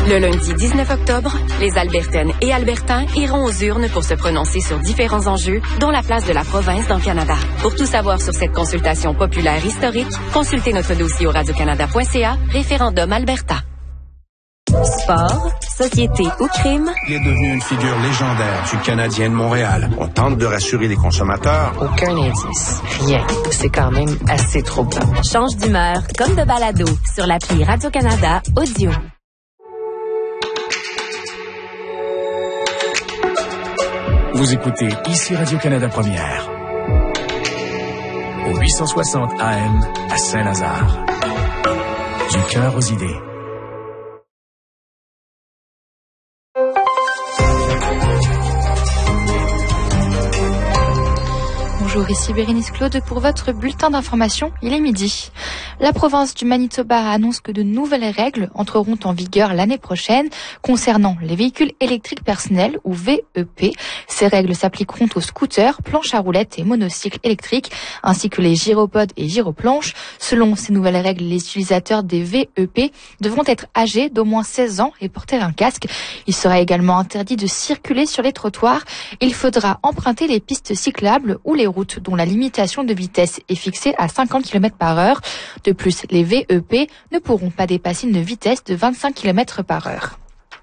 Le lundi 19 octobre, les Albertaines et Albertains iront aux urnes pour se prononcer sur différents enjeux, dont la place de la province dans le Canada. Pour tout savoir sur cette consultation populaire historique, consultez notre dossier au radiocanada.ca, référendum Alberta. Sport, société ou crime. Il est devenu une figure légendaire du Canadien de Montréal. On tente de rassurer les consommateurs. Aucun indice. Rien. C'est quand même assez troublant. Change d'humeur, comme de balado, sur l'appli Radio-Canada Audio. Vous écoutez ici Radio-Canada Première. Au 860 AM à Saint-Lazare. Du cœur aux idées. Bonjour, ici Bérénice Claude pour votre bulletin d'information. Il est midi. La province du Manitoba annonce que de nouvelles règles entreront en vigueur l'année prochaine concernant les véhicules électriques personnels ou VEP. Ces règles s'appliqueront aux scooters, planches à roulettes et monocycles électriques ainsi que les gyropodes et gyroplanches. Selon ces nouvelles règles, les utilisateurs des VEP devront être âgés d'au moins 16 ans et porter un casque. Il sera également interdit de circuler sur les trottoirs. Il faudra emprunter les pistes cyclables ou les routes dont la limitation de vitesse est fixée à 50 km/h. De plus, les VEP ne pourront pas dépasser une vitesse de 25 km/h.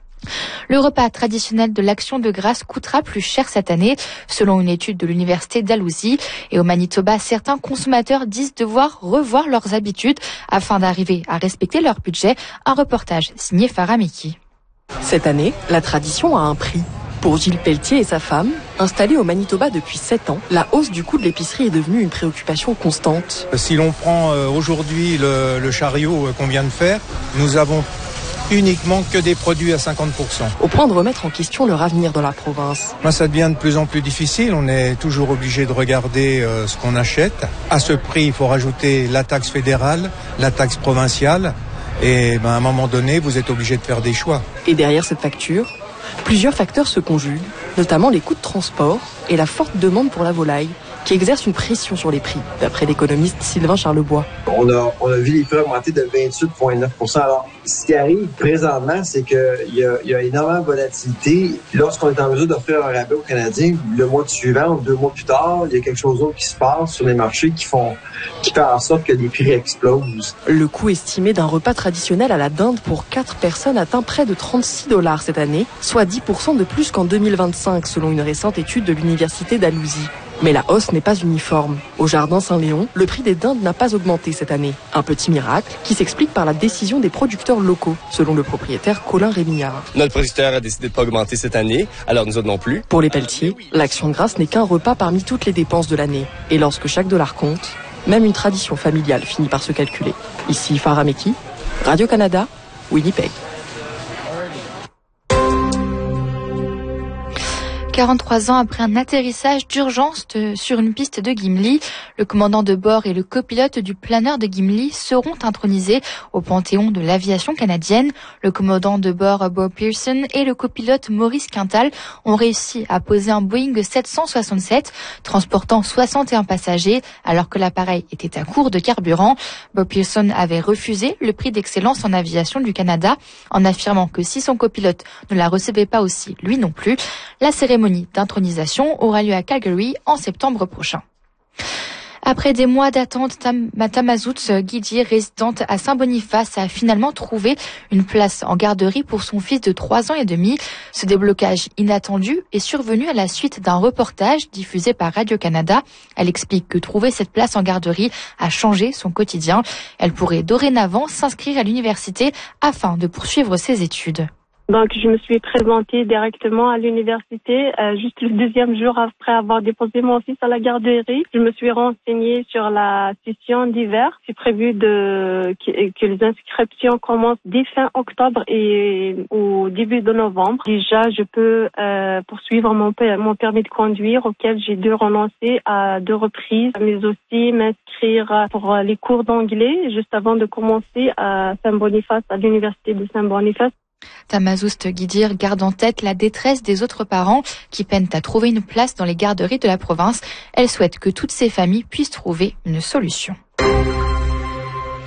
Le repas traditionnel de l'Action de grâce coûtera plus cher cette année, selon une étude de l'Université Dalhousie. Et au Manitoba, certains consommateurs disent devoir revoir leurs habitudes afin d'arriver à respecter leur budget. Un reportage signé Farah Miki. Cette année, la tradition a un prix. Pour Gilles Pelletier et sa femme, installés au Manitoba depuis 7 ans, la hausse du coût de l'épicerie est devenue une préoccupation constante. Si l'on prend aujourd'hui le chariot qu'on vient de faire, nous avons uniquement que des produits à 50%. Au point de remettre en question leur avenir dans la province. Ça devient de plus en plus difficile. On est toujours obligé de regarder ce qu'on achète. À ce prix, il faut rajouter la taxe fédérale, la taxe provinciale. Et à un moment donné, vous êtes obligé de faire des choix. Et derrière cette facture, plusieurs facteurs se conjuguent, notamment les coûts de transport et la forte demande pour la volaille, qui exerce une pression sur les prix, d'après l'économiste Sylvain Charlebois. On a vu les prix augmenter de 28,9%. Alors, ce qui arrive présentement, c'est qu'il y a énormément de volatilité. Lorsqu'on est en mesure d'offrir un rabais aux Canadiens, le mois suivant ou 2 mois plus tard, il y a quelque chose d'autre qui se passe sur les marchés qui fait en sorte que les prix explosent. Le coût estimé d'un repas traditionnel à la dinde pour 4 personnes atteint près de 36$ cette année, soit 10% de plus qu'en 2025, selon une récente étude de l'Université Dalhousie. Mais la hausse n'est pas uniforme. Au Jardin Saint-Léon, le prix des dindes n'a pas augmenté cette année. Un petit miracle qui s'explique par la décision des producteurs locaux, selon le propriétaire Colin Rémillard. Notre producteur a décidé de ne pas augmenter cette année, alors nous autres non plus. Pour les Pelletiers, l'Action de grâce n'est qu'un repas parmi toutes les dépenses de l'année. Et lorsque chaque dollar compte, même une tradition familiale finit par se calculer. Ici Farah Miki, Radio-Canada, Winnipeg. 43 ans après un atterrissage d'urgence sur une piste de Gimli, le commandant de bord et le copilote du planeur de Gimli seront intronisés au Panthéon de l'aviation canadienne. Le commandant de bord Bob Pearson et le copilote Maurice Quintal ont réussi à poser un Boeing 767 transportant 61 passagers alors que l'appareil était à court de carburant. Bob Pearson avait refusé le prix d'excellence en aviation du Canada en affirmant que si son copilote ne la recevait pas aussi, lui non plus. La cérémonie d'intronisation aura lieu à Calgary en septembre prochain. Après des mois d'attente, Tamazout Guidi, résidente à Saint-Boniface, a finalement trouvé une place en garderie pour son fils de 3 ans et demi. Ce déblocage inattendu est survenu à la suite d'un reportage diffusé par Radio-Canada. Elle explique que trouver cette place en garderie a changé son quotidien. Elle pourrait dorénavant s'inscrire à l'université afin de poursuivre ses études. Donc, je me suis présentée directement à l'université, juste le 2e jour après avoir déposé mon fils à la garderie. Je me suis renseignée sur la session d'hiver. C'est prévu que les inscriptions commencent dès fin octobre et au début de novembre. Déjà, je peux poursuivre mon permis de conduire auquel j'ai dû renoncer à 2 reprises, mais aussi m'inscrire pour les cours d'anglais juste avant de commencer à Saint-Boniface, à l'université de Saint-Boniface. Tamazout Guidir garde en tête la détresse des autres parents qui peinent à trouver une place dans les garderies de la province. Elle souhaite que toutes ces familles puissent trouver une solution.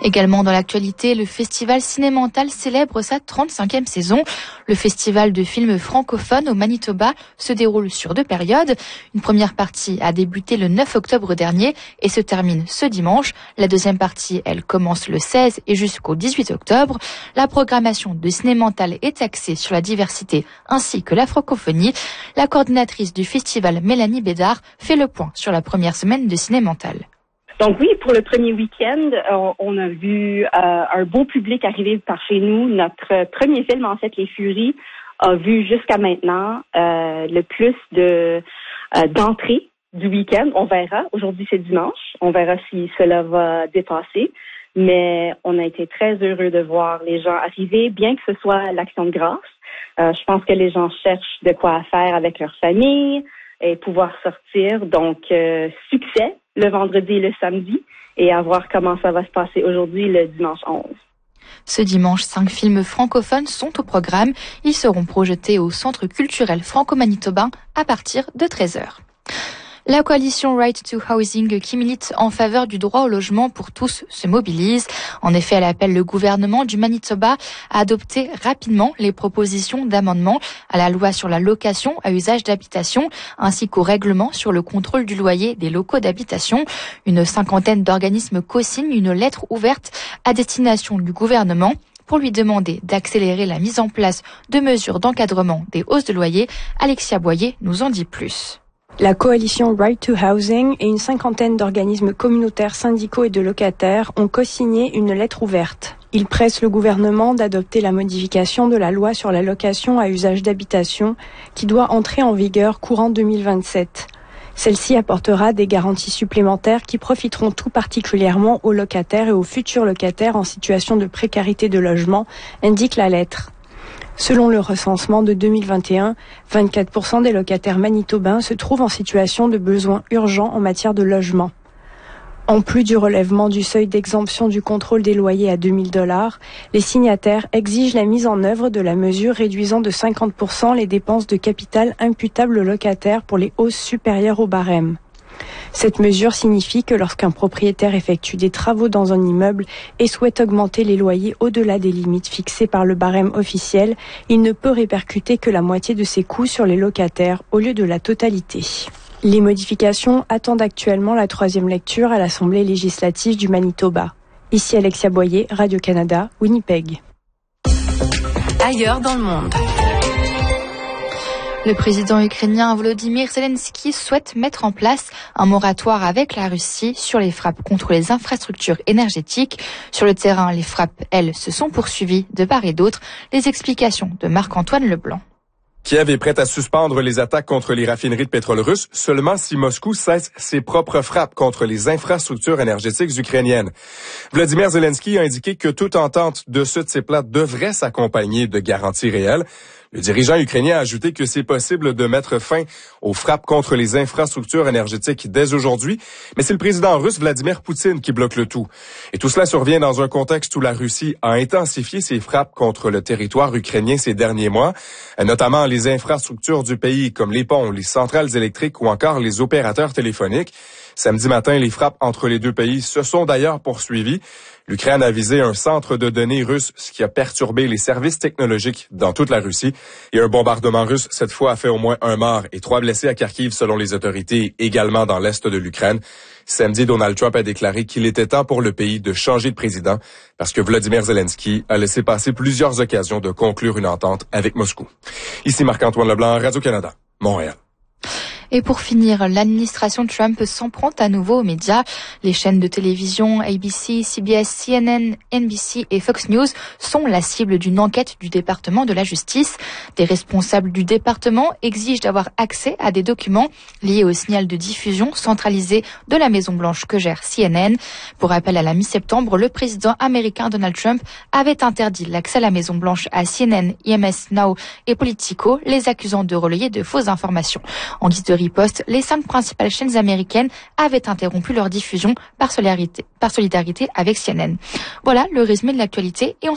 Également dans l'actualité, le festival Cinémental célèbre sa 35e saison. Le festival de films francophones au Manitoba se déroule sur 2 périodes. Une première partie a débuté le 9 octobre dernier et se termine ce dimanche. La deuxième partie, elle commence le 16 et jusqu'au 18 octobre. La programmation de Cinémental est axée sur la diversité ainsi que la francophonie. La coordinatrice du festival, Mélanie Bédard, fait le point sur la première semaine de Cinémental. Donc oui, pour le premier week-end, on a vu un beau public arriver par chez nous. Notre premier film, en fait, Les Furies, a vu jusqu'à maintenant le plus d'entrées du week-end. On verra. Aujourd'hui, c'est dimanche. On verra si cela va dépasser. Mais on a été très heureux de voir les gens arriver, bien que ce soit l'Action de grâce. Je pense que les gens cherchent de quoi faire avec leur famille et pouvoir sortir. Donc, succès le vendredi et le samedi et à voir comment ça va se passer aujourd'hui, le dimanche 11. Ce dimanche, 5 films francophones sont au programme. Ils seront projetés au Centre culturel franco-manitobain à partir de 13h. La coalition Right to Housing qui milite en faveur du droit au logement pour tous se mobilise. En effet, elle appelle le gouvernement du Manitoba à adopter rapidement les propositions d'amendement à la loi sur la location à usage d'habitation ainsi qu'au règlement sur le contrôle du loyer des locaux d'habitation. Une 50aine d'organismes co-signent une lettre ouverte à destination du gouvernement pour lui demander d'accélérer la mise en place de mesures d'encadrement des hausses de loyer. Alexia Boyer nous en dit plus. La coalition Right to Housing et une 50aine d'organismes communautaires, syndicaux et de locataires ont co-signé une lettre ouverte. Ils pressent le gouvernement d'adopter la modification de la loi sur la location à usage d'habitation qui doit entrer en vigueur courant 2027. Celle-ci apportera des garanties supplémentaires qui profiteront tout particulièrement aux locataires et aux futurs locataires en situation de précarité de logement, indique la lettre. Selon le recensement de 2021, 24% des locataires manitobains se trouvent en situation de besoin urgent en matière de logement. En plus du relèvement du seuil d'exemption du contrôle des loyers à 2 000 $, les signataires exigent la mise en œuvre de la mesure réduisant de 50% les dépenses de capital imputables aux locataires pour les hausses supérieures au barème. Cette mesure signifie que lorsqu'un propriétaire effectue des travaux dans un immeuble et souhaite augmenter les loyers au-delà des limites fixées par le barème officiel, il ne peut répercuter que la moitié de ses coûts sur les locataires au lieu de la totalité. Les modifications attendent actuellement la 3e lecture à l'Assemblée législative du Manitoba. Ici Alexia Boyer, Radio-Canada, Winnipeg. Ailleurs dans le monde. Le président ukrainien Volodymyr Zelensky souhaite mettre en place un moratoire avec la Russie sur les frappes contre les infrastructures énergétiques. Sur le terrain, les frappes, elles, se sont poursuivies de part et d'autre. Les explications de Marc-Antoine Leblanc. Kiev est prête à suspendre les attaques contre les raffineries de pétrole russes seulement si Moscou cesse ses propres frappes contre les infrastructures énergétiques ukrainiennes. Volodymyr Zelensky a indiqué que toute entente de ces plans devrait s'accompagner de garanties réelles. Le dirigeant ukrainien a ajouté que c'est possible de mettre fin aux frappes contre les infrastructures énergétiques dès aujourd'hui, mais c'est le président russe Vladimir Poutine qui bloque le tout. Et tout cela survient dans un contexte où la Russie a intensifié ses frappes contre le territoire ukrainien ces derniers mois, notamment les infrastructures du pays comme les ponts, les centrales électriques ou encore les opérateurs téléphoniques. Samedi matin, les frappes entre les deux pays se sont d'ailleurs poursuivies. L'Ukraine a visé un centre de données russe, ce qui a perturbé les services technologiques dans toute la Russie. Et un bombardement russe, cette fois, a fait au moins 1 mort et 3 blessés à Kharkiv, selon les autorités, également dans l'est de l'Ukraine. Samedi, Donald Trump a déclaré qu'il était temps pour le pays de changer de président parce que Volodymyr Zelensky a laissé passer plusieurs occasions de conclure une entente avec Moscou. Ici Marc-Antoine Leblanc, Radio-Canada, Montréal. Et pour finir, l'administration Trump s'en prend à nouveau aux médias. Les chaînes de télévision ABC, CBS, CNN, NBC et Fox News sont la cible d'une enquête du département de la justice. Des responsables du département exigent d'avoir accès à des documents liés au signal de diffusion centralisé de la Maison-Blanche que gère CNN. Pour rappel, à la mi-septembre, le président américain Donald Trump avait interdit l'accès à la Maison-Blanche à CNN, EMS Now et Politico, les accusant de relayer de fausses informations. En guise de riposte, les 5 principales chaînes américaines avaient interrompu leur diffusion par solidarité avec CNN. Voilà le résumé de l'actualité et on